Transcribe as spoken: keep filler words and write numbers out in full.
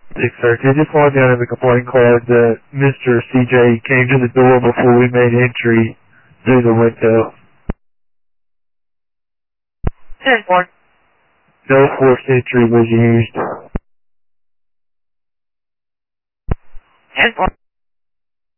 Six sir, could you just log down in the complaint card that Mister C J came to the door before we made entry through the window? ten four. No forced entry was used.